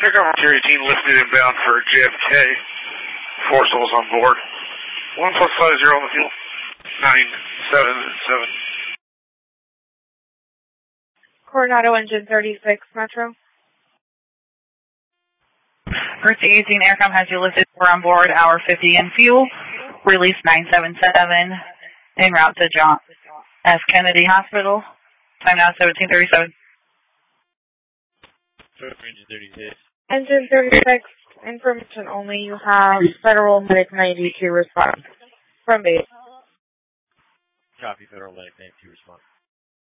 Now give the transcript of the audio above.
Aircraft Interior Team listed inbound for JFK. 4 souls on board. 1+50 on the fuel. 977. Coronado engine 36, Metro. First 18 Aircom has you listed 4 on board, hour 50 in fuel. Release 977 en route to John F. Kennedy Hospital. Time now 17:37. Engine 36, information only. You have Federal Medic 92 response from base. Copy, Federal Medic 92 response.